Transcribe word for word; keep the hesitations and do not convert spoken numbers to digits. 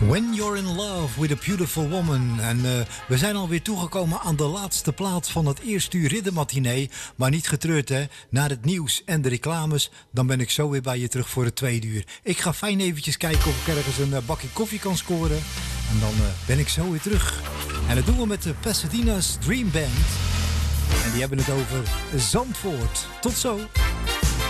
When You're in Love with a Beautiful Woman. En uh, we zijn alweer toegekomen aan de laatste plaats van het eerste uur riddermatinee. Maar niet getreurd, hè. Na het nieuws en de reclames, dan ben ik zo weer bij je terug voor het tweede uur. Ik ga fijn eventjes kijken of ik ergens een uh, bakje koffie kan scoren. En dan uh, ben ik zo weer terug. En dat doen we met de Pasadena's Dream Band. En die hebben het over Zandvoort. Tot zo.